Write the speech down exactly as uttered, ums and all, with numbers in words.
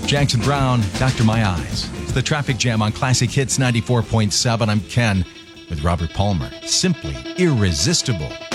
Jackson Brown, Doctor My Eyes. It's the traffic jam on Classic Hits ninety-four point seven. I'm Ken with Robert Palmer. Simply irresistible.